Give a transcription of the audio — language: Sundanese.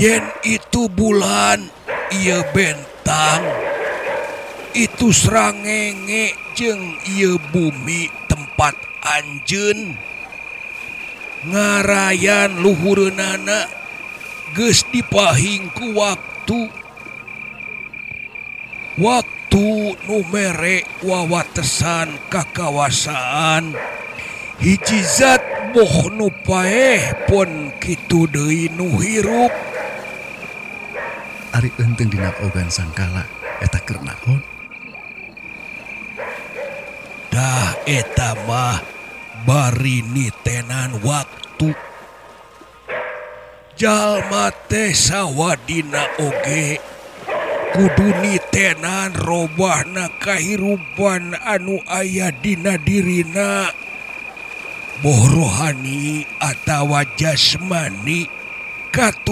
Yen itu bulan ia bentang itu serangenge jeung ia bumi tempat anjeun ngarayan luhureunana geus dipahing ku waktu nu mere wawatesan kakawasaan hiji zat boh nu paeh pun kitu deui nu hirup. Ari eunteng dina ogan sangkala eta keur naon? Dah eta mah bari nitenan waktu. Jalma teh sawadina oge kudu nitenan robahna kahirupan anu aya dina dirina, boh rohani atawa jasmani.